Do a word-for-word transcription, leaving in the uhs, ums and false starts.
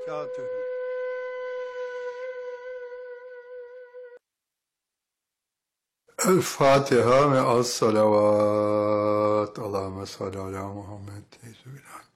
وبركاته. الفاتحة مع الصلوات. اللهم صل على محمد.